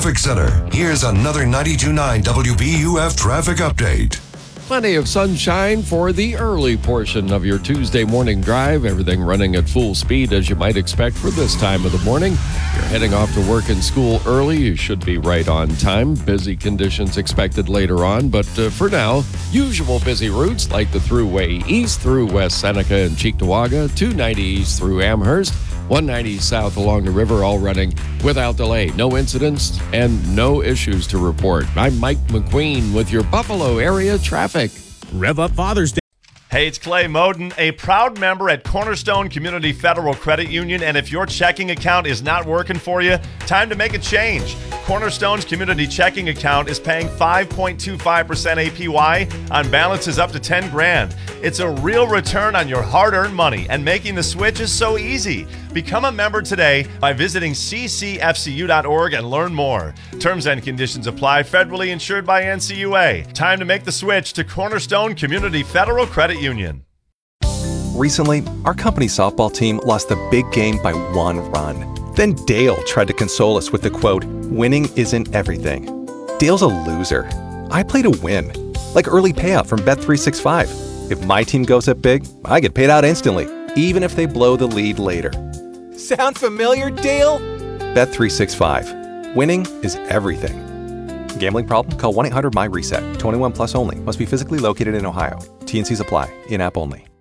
Traffic Center. Here's another 92.9 WBUF traffic update. Plenty of sunshine for the early portion of your Tuesday morning drive. Everything running at full speed as you might expect for this time of the morning. You're heading off to work and school early. You should be right on time. Busy conditions expected later on. But for now, usual busy routes like the Thruway East through West Seneca and Cheektowaga, 290 East through Amherst, 190 south along the river, all running without delay. No incidents and no issues to report. I'm Mike McQueen with your Buffalo area traffic. Rev up Father's Day. Hey, it's Clay Moden, a proud member at Cornerstone Community Federal Credit Union, and if your checking account is not working for you, time to make a change. Cornerstone's community checking account is paying 5.25% APY on balances up to 10 grand. It's a real return on your hard-earned money, and making the switch is so easy. Become a member today by visiting ccfcu.org and learn more. Terms and conditions apply. Federally insured by NCUA. Time to make the switch to Cornerstone Community Federal Credit Union. Recently, our company softball team lost the big game by 1 run. Then Dale tried to console us with the quote, "Winning isn't everything." Dale's a loser. I play to win, like early payout from Bet365. If my team goes up big, I get paid out instantly, even if they blow the lead later. Sound familiar, Dale? Bet365. Winning is everything. Gambling problem? Call 1-800-MY-RESET. 21 plus only. Must be physically located in Ohio. T&Cs apply. In-app only.